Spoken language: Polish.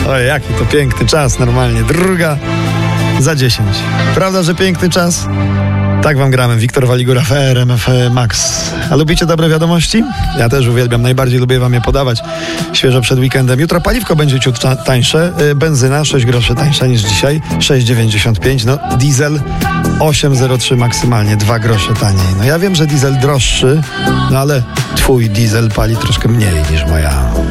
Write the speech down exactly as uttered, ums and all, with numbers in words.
O, jaki to piękny czas normalnie. Druga za dziesięć. Prawda, że piękny czas? Tak wam gramy. Wiktor Waligura w R M F Max. A lubicie dobre wiadomości? Ja też uwielbiam. Najbardziej lubię wam je podawać świeżo przed weekendem. Jutro paliwko będzie ciut tańsze. Benzyna sześć groszy tańsza niż dzisiaj. sześć dziewięćdziesiąt pięć. No, diesel osiem zero trzy maksymalnie. dwa grosze taniej. No ja wiem, że diesel droższy, no ale twój diesel pali troszkę mniej niż moja.